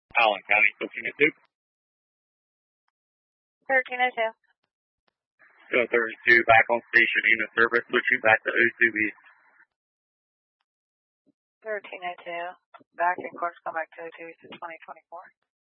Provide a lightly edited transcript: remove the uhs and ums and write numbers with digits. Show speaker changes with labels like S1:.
S1: Allen County, 1302.
S2: 1302.
S1: 32 back on station, unit service, switching back to 02 East.
S2: 1302. Back in course, come back to 02 East 2024.